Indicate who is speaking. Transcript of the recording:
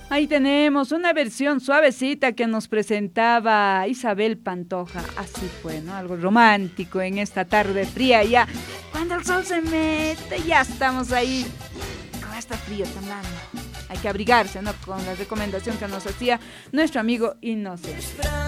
Speaker 1: Ahí tenemos una versión suavecita que nos presentaba Isabel Pantoja. Así fue, ¿no? Algo romántico en esta tarde fría ya. Cuando el sol se mete, ya estamos ahí. Con este frío tan blando. Hay que abrigarse, ¿no? Con la recomendación que nos hacía nuestro amigo Inocente.